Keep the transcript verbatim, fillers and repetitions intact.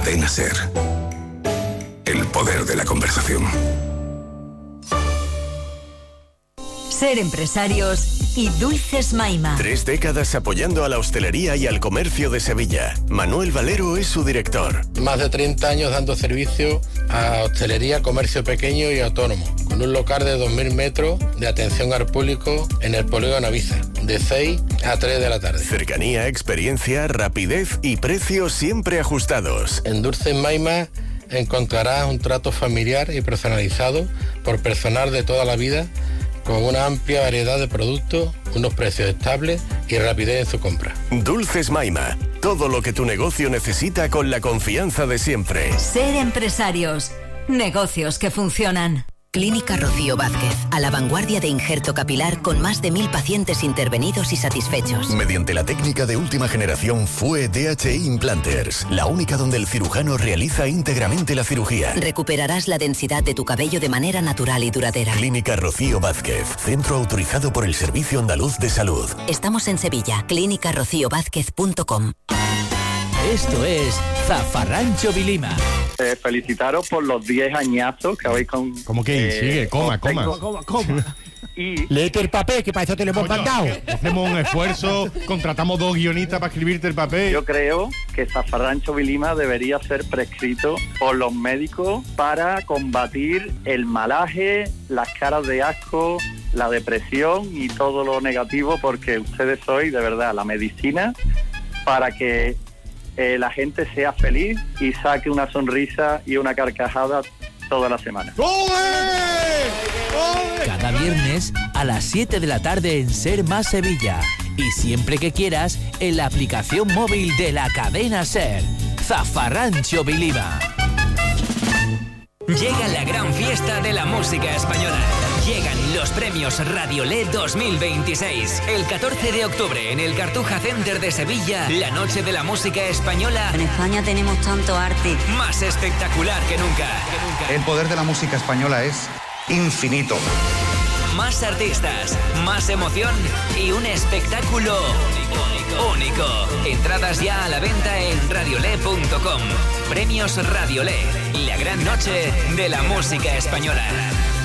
Cadena SER. El poder de la conversación. Ser empresarios y Dulces Maima. Tres décadas apoyando a la hostelería y al comercio de Sevilla. Manuel Valero es su director. Más de treinta años dando servicio a hostelería, comercio pequeño y autónomo, con un local de dos mil metros de atención al público en el Polígono Naviza, de seis a tres de la tarde. Cercanía, experiencia, rapidez y precios siempre ajustados. En Dulces Maima encontrarás un trato familiar y personalizado por personal de toda la vida, con una amplia variedad de productos, unos precios estables y rapidez en su compra. Dulces Maima, todo lo que tu negocio necesita con la confianza de siempre. Ser empresarios, negocios que funcionan. Clínica Rocío Vázquez, a la vanguardia de injerto capilar con más de mil pacientes intervenidos y satisfechos. Mediante la técnica de última generación F U E D H I Implanters, la única donde el cirujano realiza íntegramente la cirugía. Recuperarás la densidad de tu cabello de manera natural y duradera. Clínica Rocío Vázquez, centro autorizado por el Servicio Andaluz de Salud. Estamos en Sevilla, clínica rocío vázquez punto com. Esto es Zafarrancho Vilima. Eh, felicitaros por los diez añazos que habéis con... ¿Cómo que? eh, Sigue, coma, coma. tengo- Coma, coma. Y Léete el papel, que para eso te lo hemos Coño, mandado. hacemos un esfuerzo, contratamos dos guionistas para escribirte el papel. yo creo que Zafarrancho Vilima debería ser prescrito por los médicos para combatir el malaje, las caras de asco, la depresión y todo lo negativo, porque ustedes sois de verdad la medicina para que eh, la gente sea feliz y saque una sonrisa y una carcajada toda la semana. Cada viernes a las siete de la tarde en Ser Más Sevilla. Y siempre que quieras en la aplicación móvil de la cadena Ser. Zafarrancho Vilima. Llega la gran fiesta de la música española. Llegan los premios Radiolé dos mil veintiséis. El catorce de octubre en el Cartuja Center de Sevilla, la noche de la música española. En España tenemos tanto arte. Más espectacular que nunca. Que nunca. El poder de la música española es infinito. Más artistas, más emoción y un espectáculo único. único. Entradas ya a la venta en radiolé punto com. Premios Radiolé, la gran noche de la música española.